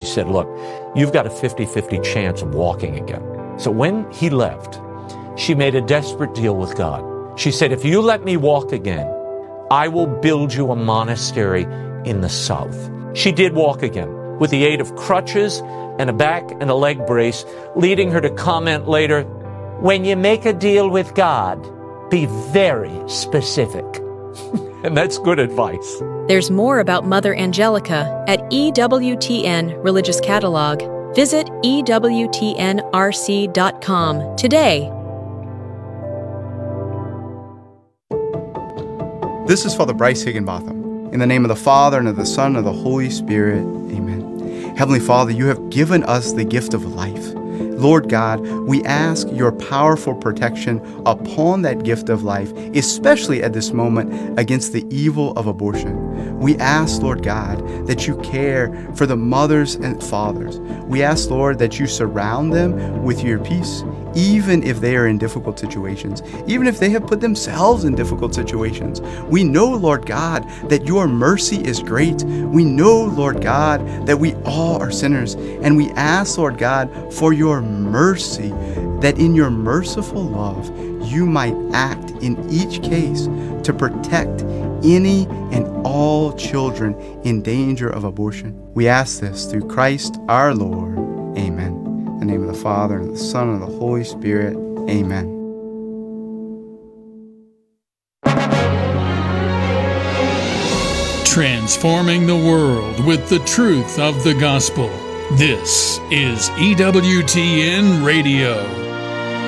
said, look, you've got a 50-50 chance of walking again. So when he left, she made a desperate deal with God. She said, if you let me walk again, I will build you a monastery in the south. She did walk again with the aid of crutches and a back and a leg brace, leading her to comment later, when you make a deal with God, be very specific. And that's good advice. There's more about Mother Angelica at EWTN Religious Catalog. Visit EWTNRC.com today. This is Father Bryce Higginbotham. In the name of the Father, and of the Son, and of the Holy Spirit. Amen. Heavenly Father, you have given us the gift of life. Lord God, we ask your powerful protection upon that gift of life, especially at this moment against the evil of abortion. We ask, Lord God, that you care for the mothers and fathers. We ask, Lord, that you surround them with your peace, even if they are in difficult situations, even if they have put themselves in difficult situations. We know, Lord God, that your mercy is great. We know, Lord God, that we all are sinners. And we ask, Lord God, for your mercy, that in your merciful love, you might act in each case to protect any and all children in danger of abortion. We ask this through Christ our Lord. Amen. In the name of the Father, and of the Son, and of the Holy Spirit. Amen. Transforming the world with the truth of the gospel. This is EWTN Radio.